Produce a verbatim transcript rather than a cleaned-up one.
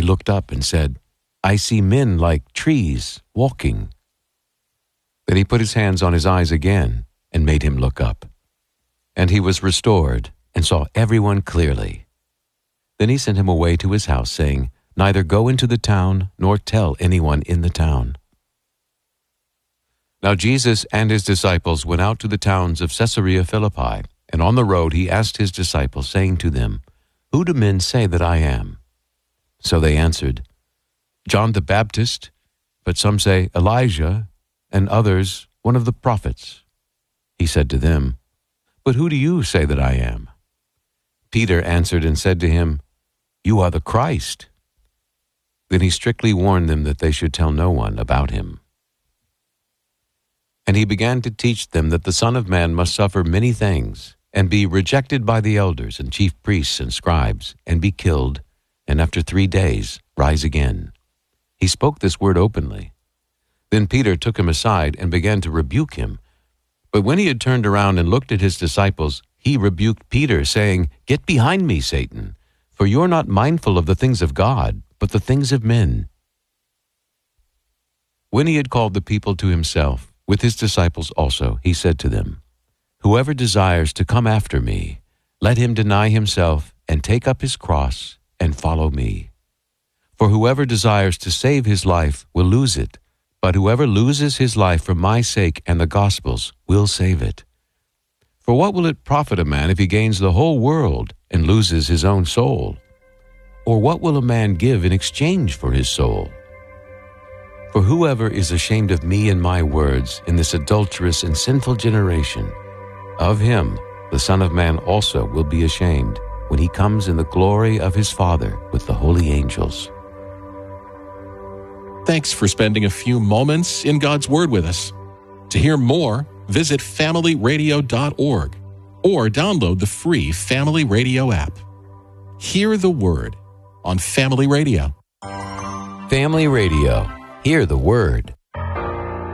looked up and said, "I see men like trees walking." Then he put his hands on his eyes again and made him look up. And he was restored and saw everyone clearly. Then he sent him away to his house, saying, "Neither go into the town nor tell anyone in the town." Now Jesus and his disciples went out to the towns of Caesarea Philippi, and on the road he asked his disciples, saying to them, "Who do men say that I am?" So they answered, "John the Baptist, but some say Elijah, and others one of the prophets." He said to them, "But who do you say that I am?" Peter answered and said to him, "You are the Christ." Then he strictly warned them that they should tell no one about him. And he began to teach them that the Son of Man must suffer many things, and be rejected by the elders and chief priests and scribes, and be killed, and after three days rise again. He spoke this word openly. Then Peter took him aside and began to rebuke him. But when he had turned around and looked at his disciples, he rebuked Peter, saying, "Get behind me, Satan, for you are not mindful of the things of God, but the things of men." When he had called the people to himself, with his disciples also, he said to them, "Whoever desires to come after me, let him deny himself and take up his cross and follow me. For whoever desires to save his life will lose it, but whoever loses his life for my sake and the gospel's will save it. For what will it profit a man if he gains the whole world and loses his own soul? Or what will a man give in exchange for his soul? For whoever is ashamed of me and my words in this adulterous and sinful generation, of him the Son of Man also will be ashamed when he comes in the glory of his Father with the holy angels." Thanks for spending a few moments in God's Word with us. To hear more, visit family radio dot org or download the free Family Radio app. Hear the Word on Family Radio. Family Radio. Hear the Word.